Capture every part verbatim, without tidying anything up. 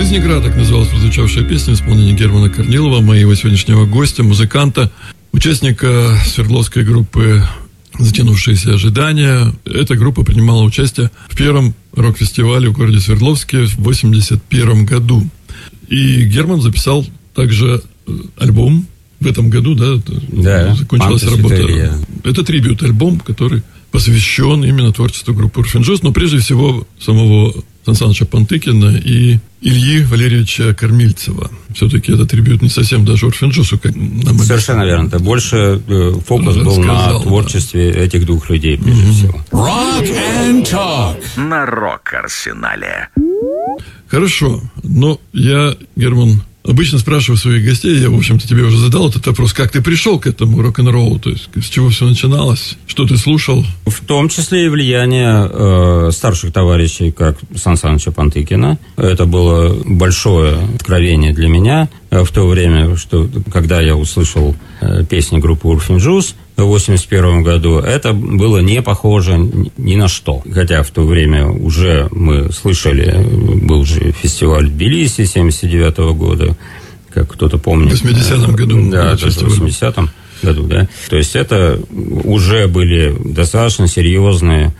«Жизнь игра», так называлась прозвучавшая песня в исполнении Германа Корнилова, моего сегодняшнего гостя, музыканта, участника Свердловской группы «Затянувшиеся ожидания». Эта группа принимала участие в первом рок-фестивале в городе Свердловске в восемьдесят первом году. И Герман записал также альбом в этом году, да, да, закончилась работа. Это трибьют-альбом, который посвящен именно творчеству группы Урфин Джюс, но прежде всего самого Сан Саныча Пантыкина и Ильи Валерьевича Кормильцева. Все-таки это трибьют не совсем даже Урфин Джюсу, как нам совершенно верно. Это больше э, фокус был сказал, на творчестве да. этих двух людей, прежде mm-hmm. всего. Rock and Talk на Рок-Арсенале. Хорошо, но я, Герман, обычно спрашиваю своих гостей, я, в общем-то, тебе уже задал этот вопрос, как ты пришел к этому рок-н-роллу, то есть с чего все начиналось, что ты слушал? В том числе и влияние э, старших товарищей, как Сан Саныча Пантыкина. Это было большое откровение для меня в то время, что когда я услышал э, песни группы Урфин Джюс в восемьдесят первом году, это было не похоже ни на что. Хотя в то время уже мы слышали, был же фестиваль в Тбилиси семьдесят девятого года, как кто-то помнит. В восьмидесятом году. Да, в восьмидесятом году, да. То есть это уже были достаточно серьезные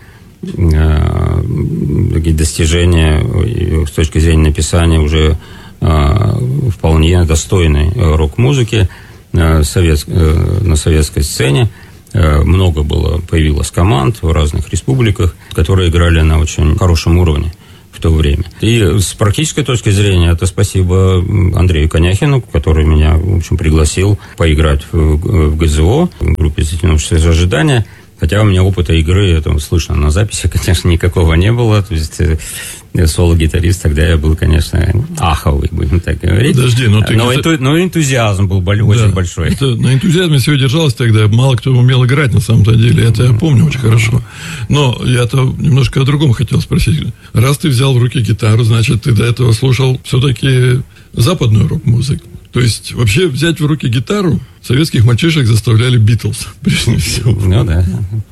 э, такие достижения с точки зрения написания уже э, вполне достойной рок-музыки э, совет, э, на советской сцене. Э, много было, появилось команд в разных республиках, которые играли на очень хорошем уровне в то время. И с практической точки зрения это спасибо Андрею Коняхину, который меня, в общем, пригласил поиграть в, в ГЗО, в группе «Затянувшиеся ожидания». Хотя у меня опыта игры, это слышно на записи, конечно, никакого не было. То есть соло-гитарист тогда я был, конечно, аховый, будем так говорить. Подожди, но ты... Но, энту... но энтузиазм был да, очень большой. Это, на энтузиазме все держалось тогда. Мало кто умел играть на самом-то деле. Это я помню очень хорошо. Но я-то немножко о другом хотел спросить. Раз ты взял в руки гитару, значит, ты до этого слушал все-таки западную рок-музыку. То есть, вообще, взять в руки гитару советских мальчишек заставляли Битлз, прежде всего. Ну, да.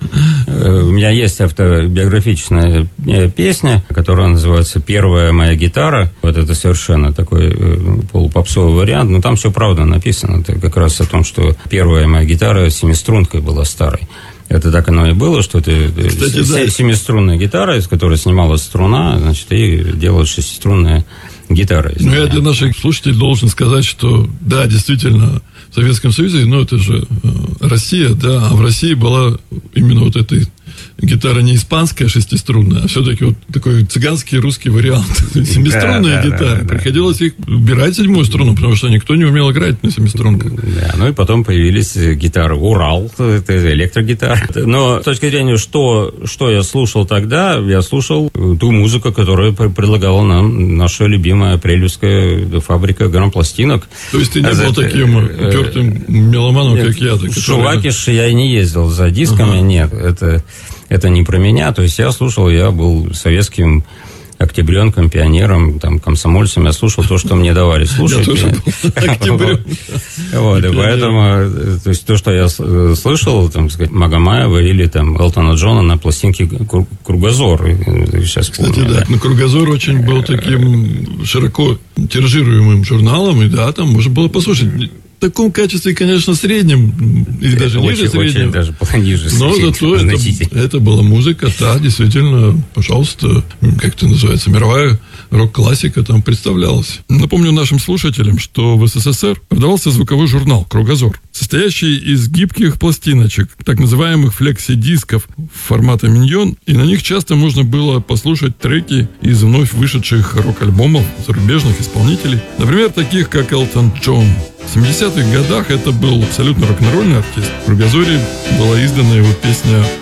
У меня есть автобиографичная песня, которая называется «Первая моя гитара». Вот это совершенно такой полупопсовый вариант, но там все правда написано. Это как раз о том, что первая моя гитара семистрункой была старой. Это так оно и было, что это Кстати, с- да. семиструнная гитара, из которой снималась струна, значит, и делалась шестиструнная гитара. Ну, я для наших слушателей должен сказать, что, да, действительно, в Советском Союзе, ну, это же э, Россия, да, а в России была именно вот эта гитара не испанская шестиструнная, а все-таки вот такой цыганский русский вариант. Семиструнные да, гитары. Да, да, Приходилось да. их убирать седьмую струну, потому что никто не умел играть на семиструнках. Да, ну и потом появились гитары Урал, это электрогитара. Но с точки зрения, что, что я слушал тогда, я слушал ту музыку, которую предлагала нам наша любимая прелюдская фабрика грампластинок. То есть ты не а был это, таким упертым меломаном, нет, как я? В Шувакиш я и не ездил за дисками, ага. нет, это... Это не про меня, то есть я слушал, я был советским октябренком, пионером, там, комсомольцем, я слушал то, что мне давали слушать. Я тоже был октябренком. Вот, и поэтому, то есть то, что я слышал, там, сказать, Магомаева или там Элтона Джона на пластинке «Кругозор». Сейчас Кстати, помню, да, да. Но «Кругозор» очень был таким широко тиражируемым журналом, и да, там можно было послушать. В таком качестве, конечно, среднем, или это даже очень, ниже среднего. Очень даже ниже но зато это, это была музыка, да, действительно, пожалуйста, как это называется, мировая рок-классика там представлялась. Напомню нашим слушателям, что в СССР продавался звуковой журнал «Кругозор», состоящий из гибких пластиночек, так называемых флекси-дисков формата миньон, и на них часто можно было послушать треки из вновь вышедших рок-альбомов зарубежных исполнителей, например, таких как Элтон Джон. В семидесятых годах это был абсолютно рок-н-ролльный артист. В «Кругозоре» была издана его песня